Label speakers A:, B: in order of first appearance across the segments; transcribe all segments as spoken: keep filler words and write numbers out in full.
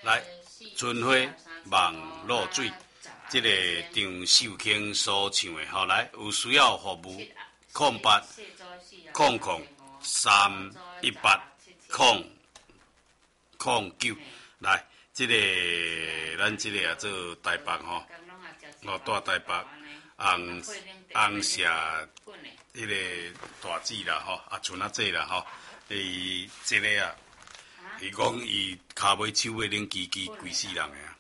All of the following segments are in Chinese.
A: 来，春花望露水，这个张秀卿所唱的，好来，有需要服务，空八空空三一八空空九，来，这个咱这个啊做台北吼，哦大台北红红社迄个大姊啦吼，啊剩啊这啦吼，伊这个啊。伊讲伊骹尾手尾拎机机规死人个啊！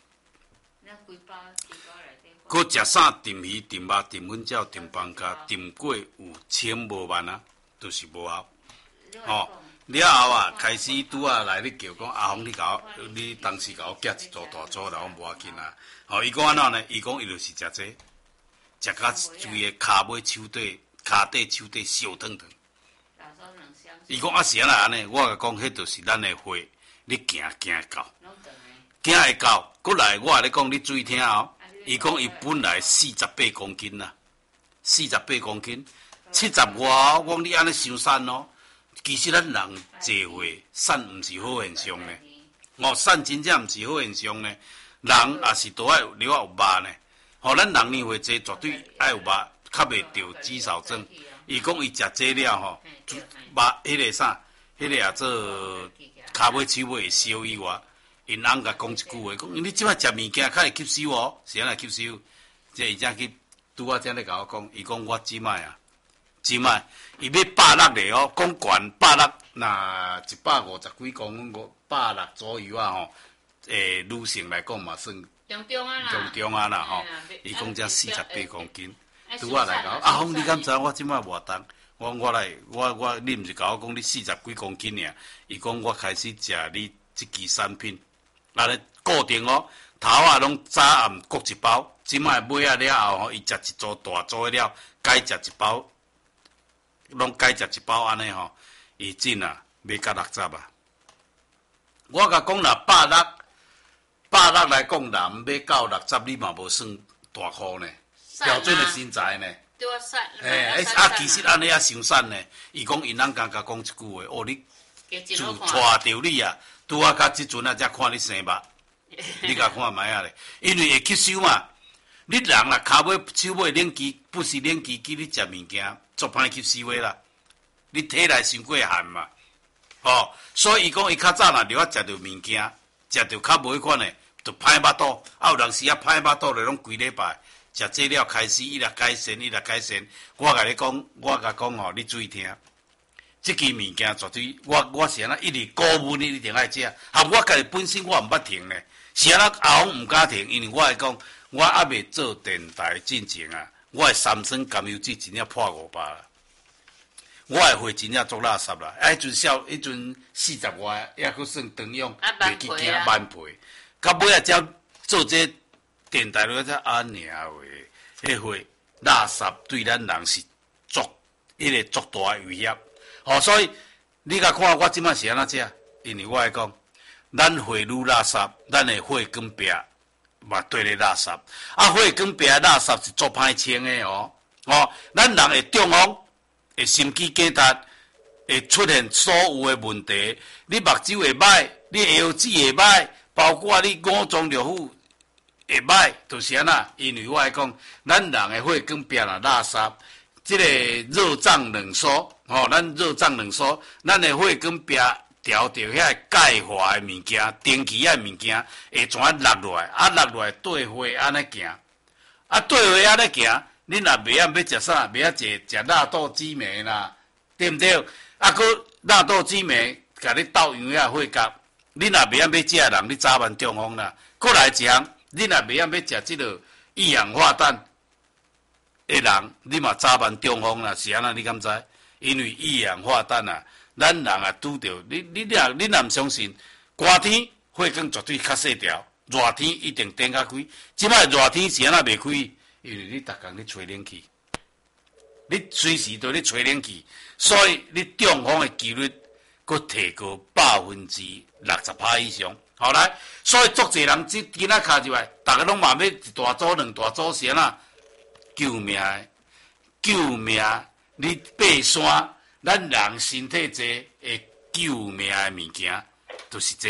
A: 佮食啥炖鱼、炖肉、炖粉饺、炖饭卡、炖粿有千无万啊，都是无效。哦，了后啊，开始拄啊来你叫讲阿峰，你甲我，你当时甲我夹一组大组来，我无要紧啊。哦，伊讲安怎呢？伊讲伊就是食这，食甲注意骹尾手底、骹底手底烧烫烫。伊讲啊是安那安尼，我甲讲，迄就是咱的血，你行行会到，行会到，过来我咧讲，你注意听哦。伊讲伊本来四十八公斤啦，四十八公斤，七十外，我讲你安尼伤瘦哦。其实咱人坐会瘦毋是好现象呢，哦，瘦真正毋是好现象呢。人也是都爱有了有肉呢，吼、哦，咱人年岁坐绝对爱有肉，较袂着肌少症。伊讲伊食这了吼，肉迄个啥，迄个啊做骹尾手尾会烧以外，因翁甲讲一句话，讲你即摆食物件较会吸收哦，是安尼吸收？即伊才去拄啊，才咧甲我讲，伊讲我即摆啊，即摆伊要百六咧哦，讲悬百六，那一百五十几公五百六左右啊吼，诶，女性来讲嘛算
B: 中中啊啦，
A: 中中啊啦吼，伊讲才四十八公斤。拄啊来讲，阿峰，你敢知我即摆偌重？我我来，我我你毋是甲我讲你四十几公斤尔？伊讲我开始食你即支产品，安尼固定哦，头啊拢早暗各一包，即摆买啊了后吼，伊食一组大组了，改食一包，拢改食一包安尼吼，伊真啊买到六十啊。我甲讲啦，百六百六来讲啦，买到六十你嘛无算大箍呢。标准的身材呢？
B: 对啊，瘦。
A: 诶，啊，其实安尼啊，伤瘦呢。伊讲，因翁刚刚讲一句话，哦，你就带着你啊，拄啊，到即阵啊，才看你生目，你甲看卖啊咧。因为会吸收嘛，你人啊，骹尾手尾冷肌，不是冷肌肌，你食物件足歹吸收的啦。你体内伤过汗嘛，哦，所以伊讲，伊较早若着啊食着物件，食着较无迄款的，就歹巴肚。啊，有当时啊，歹巴肚咧，拢规礼拜。食这了开始，伊来改善，伊来改善。我甲你讲，我甲讲吼，你注意听。即支物件绝对，我我是安那一直鼓舞你一定爱食。啊，我家己本身我毋捌停咧，是安那后毋敢停，因为我会讲，我还未做电台进前啊，我的三酸甘油酯真正破五百啦。我的血真正足垃圾啦，啊，迄阵小，迄阵四十外，还佫算长用，袂去惊万倍。到尾啊，才做这。电台落只安尔话，迄会垃圾对咱人是足，迄个足大的威胁。哦，所以你甲看我即摆是安怎食？因为我来讲，咱血愈垃圾，咱的血管壁嘛对咧垃圾。啊，血管壁的垃圾是足歹清的哦。哦，咱人会中风，会心肌梗塞，会出现所有的问题。你目睭会歹，你腰子会歹，包括你五脏六腑。会歹，就是安那，因为我来讲，咱人的血管壁若垃圾，即个热胀冷缩，吼、哦，咱热胀冷缩，咱的血管壁调着遐钙化的物件、电气的物件，会怎啊落落来，啊落落来对血安尼行，啊对血安尼行，你若袂晓要食啥，袂晓食食纳豆紫梅啦，对毋对？啊，佮纳豆紫梅，甲你斗样遐血角，你若袂晓要食的人，你早晚中风啦。过来一项。你若袂晓要食即落一氧化氮的人，你嘛早晚中风啦，是安那？你敢知？因为一氧化氮啊，咱人啊拄着，你你若你若毋相信，寒天血管绝对较细条，热天一定顶较开。即摆热天是安那袂开？因为你逐工咧吹冷气，你随时都咧吹冷气，所以你中风的几率佫提高百分之六十趴以上。好来，所以足侪人即今仔卡入来，逐个拢嘛要一大组、两大组是安那救命的，救命！你爬山，咱人身体这会救命的物件，就是这啦。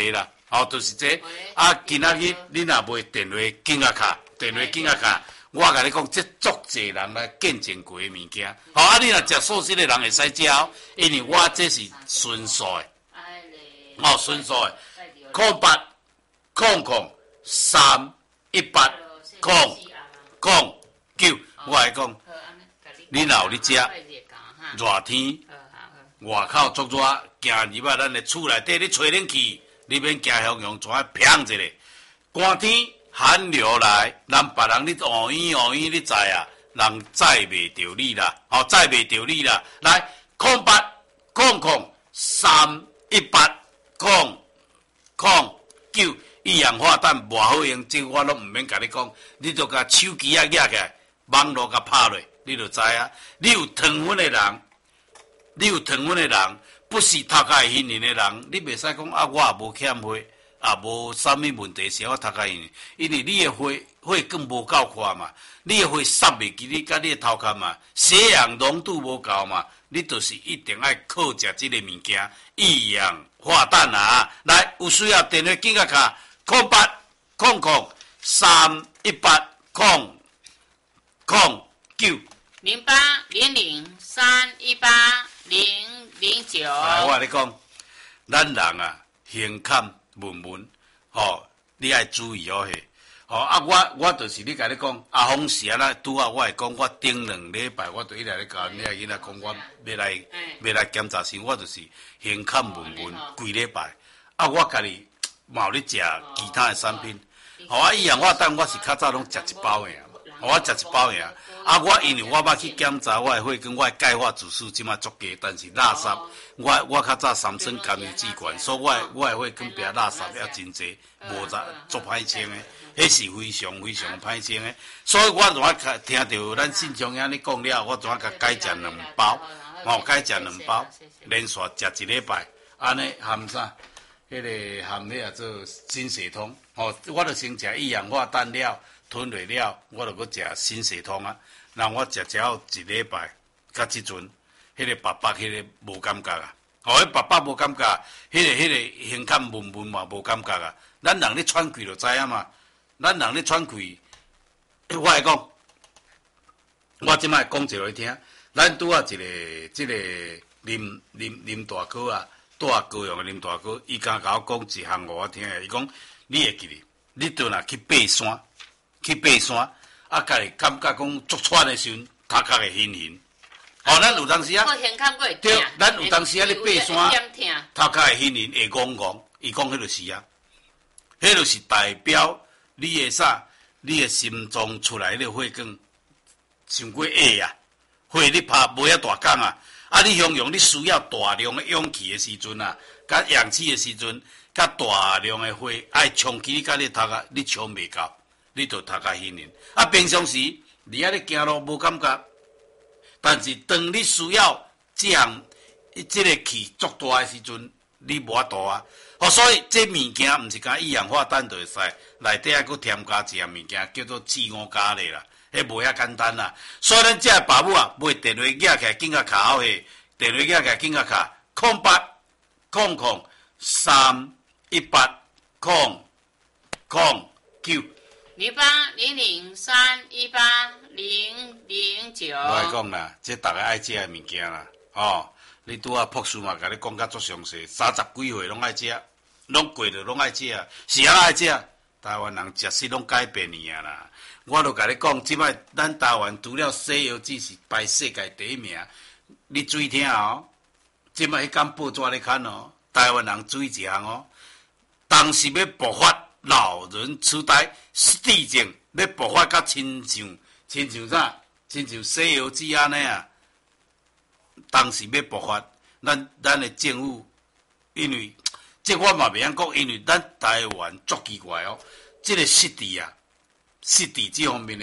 A: 哦，就是这啊，今仔日你若卖电话警察卡，电话警察卡，我甲你讲，这足侪人来见证过的物件。好啊，你若食素食的人会使食哦，因为我这是纯素的，哦，纯素的，空八空空三一八空空九，我来讲，你若有你食，热天外口足热，行入啊，咱的厝内底你吹冷气。你免惊汹涌，怎啊砰一下？寒天寒流来，咱别人你乌烟乌烟，你知啊？人载袂着你啦，哦，载袂着你啦。来，空八空空三一八空空九，一氧化氮无好用，这我拢毋免甲你讲，你就甲手机啊举起来，网络甲拍落，你就知啊。你有糖分的人，你有糖分的人。不是头壳会晕的人，你袂使讲啊，我也无欠血，也无啥物问题是我头壳晕，因为你的血血更无够快嘛，你的血塞袂记你甲你的头壳嘛，血氧浓度无够嘛，你就是一定爱靠食即个物件，一氧化氮啊！来，有需要电话警察卡，空八空空三一八空空九
B: 零八零零三一八零。零九，
A: 来，我跟你讲，咱人啊，胸坎闷闷，吼，你爱注意哦嘿，吼啊，我我就是你甲你讲，阿峰是安那拄啊，我会讲，我顶两礼拜，我就一直咧甲你囡仔讲，我要来要来检查身，我就是胸坎闷闷，几礼拜，啊，我家己嘛有咧食其他的产品，吼啊，一氧化氮我是较早拢食一包的。我食一包尔，啊！我因为我捌去检查我的血跟我的钙化指数即马足低，但是垃圾，我我较早三酸甘油脂管，所以我的我的血跟别垃圾也真济，无咋足歹清的，迄是非常非常歹清的。所以我怎啊听到咱信昌兄你讲了，我怎啊甲改食两包，哦，改食两包，连续食一礼拜，安尼含啥？迄个含迄个做新血通，哦，我著先食一氧化氮了。吞落了，我就搁食新血通啊。然后我食只好一礼拜，甲即阵，迄个白白迄个无感觉啊。哦，迄白白无感觉，迄个迄个胸坎闷闷嘛无感觉啊。咱人咧喘气就知影嘛。咱人咧喘气，我来讲，我即摆讲一个听。咱拄啊一个即个林林林大哥啊，住啊高雄的林大哥，伊刚甲我讲一项互我听的，伊讲你会记哩，你倒若去爬山。去爬山，啊，家己感觉讲足喘的时阵，头壳会晕晕。哦，咱有当时啊，对，咱有当时啊咧爬山，头壳会晕晕，会戆戆。伊讲迄就是啊，迄就是代表你的啥，你的心脏出来迄个血管伤过矮啊，血你拍无遐大工啊，啊，你形容你需要大量的氧气的时阵啊，甲氧气的时阵，甲大量的血爱冲起你甲你头壳，你冲袂到。你就头壳晕晕，啊！平常时你啊咧行路无感觉，但是当你需要这样即个气足大的时阵，你无法度啊！哦，所以这物件毋是讲一氧化氮就会使，内底还佫添加一样物件叫做气五加咧啦，迄无遐简单啦。所以咱这爸母啊，买电话举起来，紧甲卡好去，电话举起来，紧甲卡空八空空三一八空空九。
B: 零八零零三一八零零九。
A: 我来讲啦，这大家爱食的物件啦，哦，你拄啊博士嘛，甲你讲甲足详细，三十几岁拢爱食，拢过着拢爱食，是啊爱食。台湾人食食拢改变去啊啦。我著甲你讲，即摆咱台湾除了西药只是排世界第一名，你注意听哦。即摆迄间报纸咧看哦，台湾人注意一项哦，当时要爆发。老人痴呆失智症要爆发，甲亲像亲像啥？亲像西游记安尼啊！当时要爆发，咱咱的政府，因为这我嘛袂晓讲，因为咱台湾足奇怪哦，这个失智啊，失智这方面的